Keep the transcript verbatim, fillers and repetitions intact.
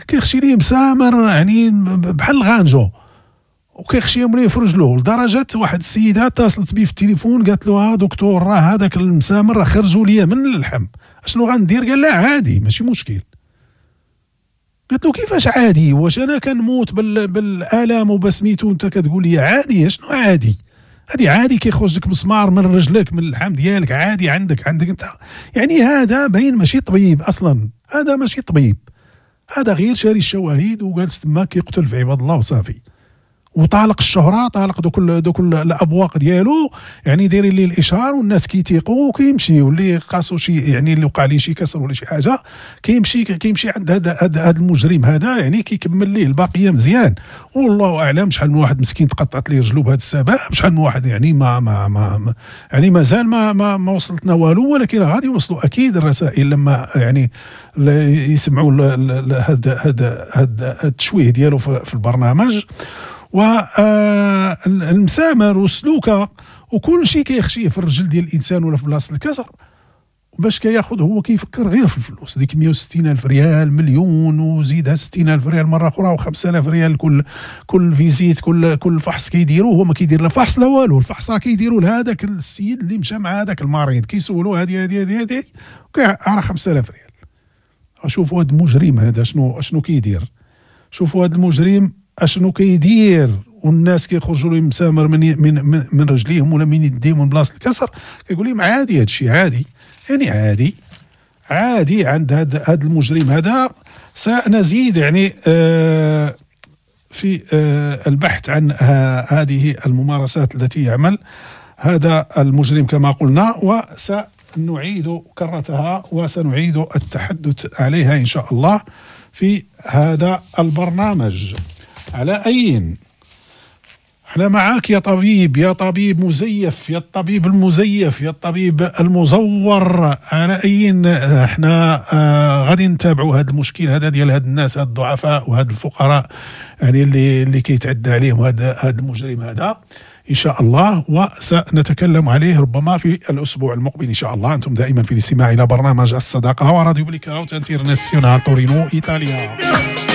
كيخشي ليه مسامر يعني بحال الغانجو، وكيخشيهم ليه في رجلو، لدرجه واحد السيده اتصلت بيه في التليفون قالت له ها دكتور راه هذاك المسامر راه خرجوا ليا من اللحم، اشنو غندير؟ قال لا عادي ماشي مشكل. قالت له كيفاش عادي؟ واش انا كنموت بال... بالالام وبسميتو وانت كتقول لي عادي؟ اشنو عادي؟ هذه عادي كيخرج لك مسمار من رجلك من اللحم ديالك عادي عندك عندك انت. يعني هذا باين ماشي طبيب اصلا، هذا ماشي طبيب، هذا غير شاري الشواهد وجالس تما كيقتل في عباد الله وصافي، وطالق الشهره، طالق دوك دوك الابواق ديالو، يعني دايرين ليه الاشهار والناس كيتيقوا وكيمشي، واللي قاسو شي يعني اللي وقع ليه شي كسر ولا شي حاجه كيمشي كيمشي عند هذا هذا المجرم هذا، يعني كيكمل ليه الباقيه مزيان. والله اعلم شحال من واحد مسكين تقطعت ليه رجلو بهذا السبب، شحال من واحد يعني ما ما ما, ما يعني مازال ما ما, ما وصلتنا والو، ولكن غادي يوصلوا اكيد الرسائل لما يعني يسمعوا هذا هذا هذا التشويه ديالو في البرنامج. والمسامر والسلوكه وكل شيء كيخشيه في الرجل ديال الانسان ولا في بلاصه الكسر، باش كياخذ هو كيفكر غير في الفلوس، ديك مية وستين ألف ريال مليون وزيدها ستين ألف ريال مره اخرى وخمسة آلاف ريال كل كل فيزيت كل كل فحص كيديروا، هو ما كيدير لا فحص لا والو، الفحص راه كيديروا لهذاك السيد اللي مشى مع هذاك المريض كيسولوا هذه هذه هذه هذه على خمسة آلاف ريال. شوفوا هذا المجرم هذا شنو شنو كيدير، شوفوا هذا المجرم اشنو كيدير، والناس كيخرجوا لهم مسامر من من من رجليهم ولا من يديهم من بلاصه الكسر، كيقول لهم عادي هذا الشيء عادي، يعني عادي عادي عند هذا هذا المجرم هذا. سنزيد يعني آه في آه البحث عن هذه الممارسات التي يعمل هذا المجرم كما قلنا، وسنعيد كرتها وسنعيد التحدث عليها إن شاء الله في هذا البرنامج. على أين احنا معاك يا طبيب، يا طبيب مزيف، يا الطبيب المزيف، يا الطبيب المزور، على أين احنا آه غادي نتابعوا هذا المشكل هذا ديال هاد الناس هاد الضعفاء وهاد الفقراء يعني اللي اللي كيتعدى عليهم هذا هذا المجرم هذا إن شاء الله، وسنتكلم عليه ربما في الأسبوع المقبل إن شاء الله. أنتم دائما في الاستماع إلى برنامج الصداقة وراديو بليكاو تنتير ناسيونال تورينو إيطاليا.